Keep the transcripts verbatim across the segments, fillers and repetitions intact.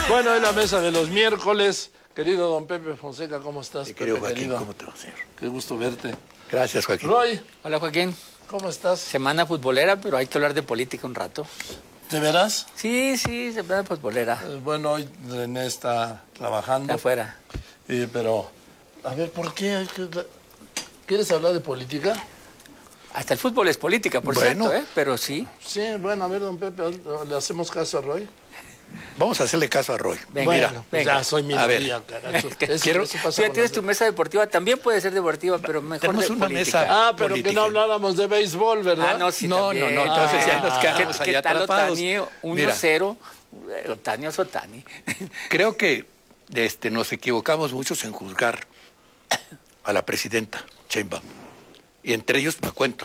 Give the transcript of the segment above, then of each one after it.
Bueno, en la mesa de los miércoles, querido don Pepe Fonseca, ¿cómo estás? Sí, querido Pepe, Joaquín, querido. ¿cómo te va, señor? Qué gusto verte. Gracias, Joaquín. Roy, Hola, Joaquín. ¿cómo estás? Semana futbolera, pero hay que hablar de política un rato. ¿De veras? Sí, sí, semana futbolera. Eh, bueno, hoy René está trabajando. Está afuera. Eh, pero, a ver, ¿por qué? Hay que- ¿Quieres hablar de política? Hasta el fútbol es política, por Bueno. cierto, ¿eh? Pero sí. Sí, bueno, a ver, don Pepe, ¿le hacemos caso a Roy? Vamos a hacerle caso a Roy. Venga, bueno, mira, pues venga. ya soy A ver. minoría, carajo. Que Eso- quiero- eso Tú pasa ya con tienes las- tu mesa deportiva, también puede ser deportiva, pero mejor Tenemos de una política. mesa. Ah, pero que política. no habláramos de béisbol, ¿verdad? Ah, no, sí, No, también. no, no, entonces ya nos Ah, quedamos ¿qué, allá ¿Qué tal atrapados. Otani? uno Mira. cero. Eh, Otani o Sotani. Creo que este, nos equivocamos muchos en juzgar a la presidenta Sheinbaum. Y entre ellos me cuento.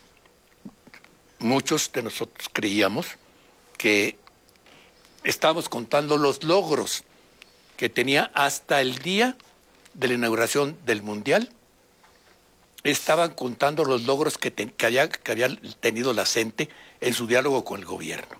Muchos de nosotros creíamos que estábamos contando los logros que tenía hasta el día de la inauguración del Mundial. Estaban contando los logros que, te- que había, que había tenido la CENTE en su diálogo con el gobierno.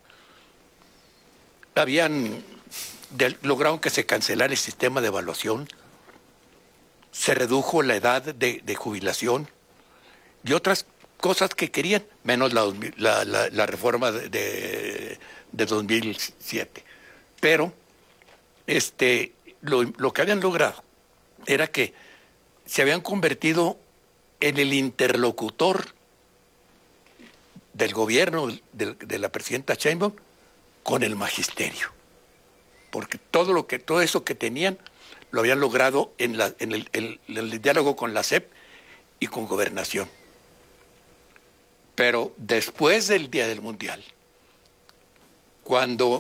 Habían de- lograron que se cancelara el sistema de evaluación, se redujo la edad de, de jubilación y otras cosas que querían, menos la, dos mil la, la- la reforma de, de, de dos mil siete. Pero este, lo, lo que habían logrado era que se habían convertido en el interlocutor del gobierno de, de la presidenta Sheinbaum con el magisterio, porque todo lo que todo eso que tenían lo habían logrado en, la, en, el, el- el diálogo con la S E P y con Gobernación. Pero después del día del Mundial, cuando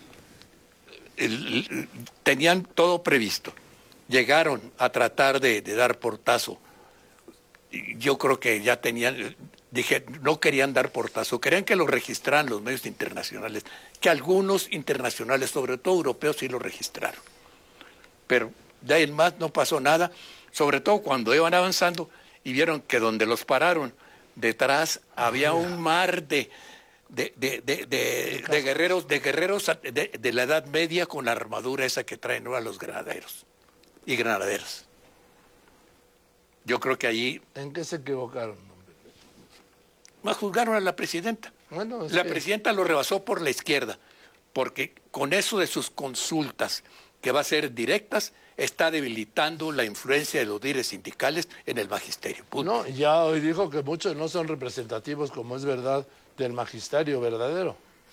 el- el- tenían todo previsto, llegaron a tratar de, de dar portazo. Y yo creo que ya tenían, dije, no querían dar portazo, querían que lo registraran los medios internacionales, que algunos internacionales, sobre todo europeos, sí lo registraron. Pero de ahí en más no pasó nada, sobre todo cuando iban avanzando y vieron que donde los pararon, detrás había un mar de, de, de, de, de- de guerreros, de guerreros de, de la Edad Media con la armadura esa que traen ahora los granaderos y granaderas. Yo creo que allí ¿En qué se equivocaron, don Pepe? más juzgaron a la presidenta. Bueno, es La que- presidenta lo rebasó por la izquierda, porque con eso de sus consultas, que va a ser directas, está debilitando la influencia de los líderes sindicales en el magisterio. Punto. No, ya hoy dijo que muchos no son representativos, como es verdad, del magisterio verdadero.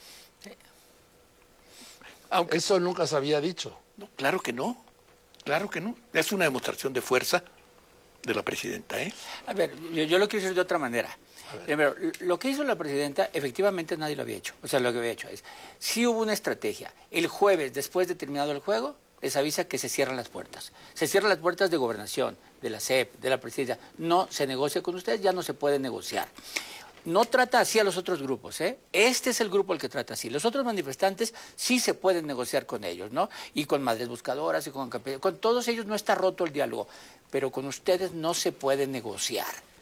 Aunque, Eso nunca se había dicho. no, claro que no, claro que no. Es una demostración de fuerza de la presidenta, ¿eh? A ver, yo, yo lo quiero decir de otra manera. Primero, lo que hizo la presidenta, efectivamente nadie lo había hecho. O sea, lo que había hecho es, sí hubo una estrategia. El jueves, después de terminado el juego, les avisa que se cierran las puertas. Se cierran las puertas de Gobernación, de la S E P, de la presidencia. No se negocia con ustedes, ya no se puede negociar. No trata así a los otros grupos, ¿eh? Este es el grupo el que trata así. Los otros manifestantes sí se pueden negociar con ellos, ¿no? Y con Madres Buscadoras y con Campe- con todos ellos no está roto el diálogo, pero con ustedes no se puede negociar.